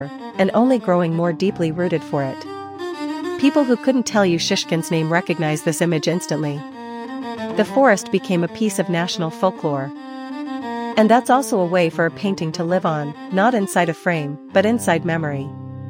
and only growing more deeply rooted for it. People who couldn't tell you Shishkin's name recognized this image instantly. The forest became a piece of national folklore. And that's also a way for a painting to live on, not inside a frame, but inside memory.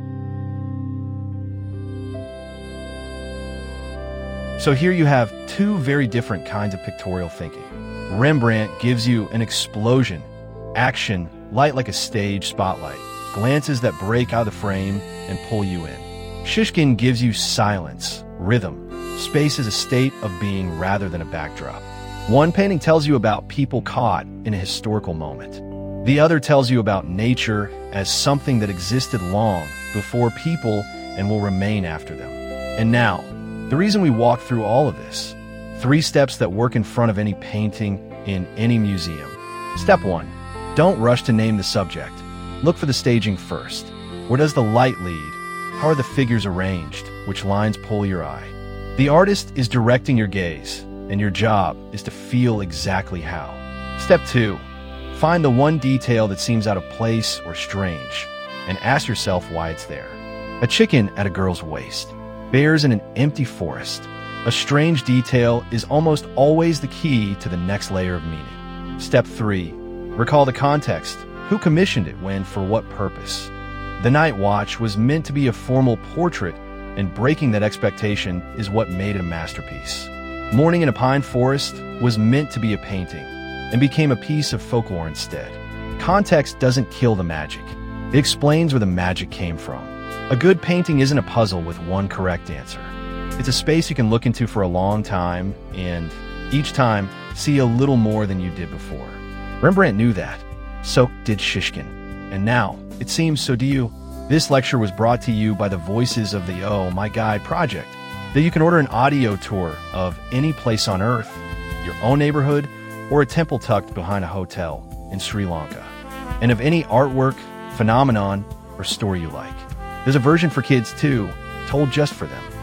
So here you have two very different kinds of pictorial thinking. Rembrandt gives you an explosion, action, light like a stage spotlight, glances that break out of the frame and pull you in. Shishkin gives you silence, rhythm, space as a state of being rather than a backdrop. One painting tells you about people caught in a historical moment. The other tells you about nature as something that existed long before people and will remain after them. And now, the reason we walk through all of this, 3 steps that work in front of any painting in any museum. Step 1, don't rush to name the subject. Look for the staging first. Where does the light lead? How are the figures arranged? Which lines pull your eye? The artist is directing your gaze, and your job is to feel exactly how. Step 2, find the one detail that seems out of place or strange, and ask yourself why it's there. A chicken at a girl's waist, bears in an empty forest. A strange detail is almost always the key to the next layer of meaning. Step 3, recall the context. Who commissioned it when, for what purpose? The Night Watch was meant to be a formal portrait, and breaking that expectation is what made it a masterpiece. Morning in a Pine Forest was meant to be a painting, and became a piece of folklore instead. Context doesn't kill the magic. It explains where the magic came from. A good painting isn't a puzzle with one correct answer. It's a space you can look into for a long time, and each time, see a little more than you did before. Rembrandt knew that. So did Shishkin. And now, it seems, so do you. This lecture was brought to you by the Voices of the Oh My Guide project, that you can order an audio tour of any place on Earth, your own neighborhood, or a temple tucked behind a hotel in Sri Lanka, and of any artwork, phenomenon, or story you like. There's a version for kids too, told just for them.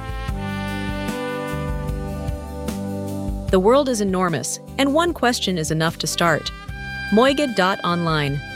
The world is enormous, and one question is enough to start. Moigid.online